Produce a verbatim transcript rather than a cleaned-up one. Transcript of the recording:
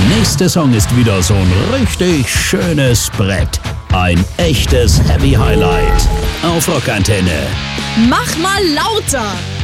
nächste Song ist wieder so ein richtig schönes Brett. Ein echtes Heavy Highlight auf Rockantenne. Mach mal lauter!